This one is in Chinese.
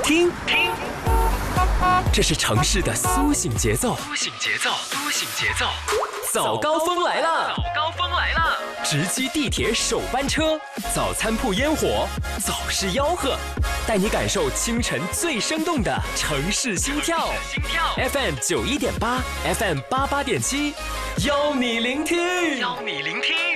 听，这是城市的苏醒节奏。早高峰来了！直击地铁首班车，早餐铺烟火，早市吆喝，带你感受清晨最生动的城市心跳。FM 91.8 ，FM 88.7，邀你聆听。